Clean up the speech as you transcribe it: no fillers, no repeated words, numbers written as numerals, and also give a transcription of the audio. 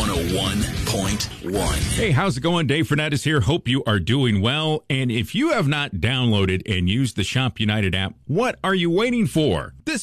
101.1. Hey, how's it going? Dave Fernandez here. Hope you are doing well. And if you have not downloaded and used the Shop United app, what are you waiting for? This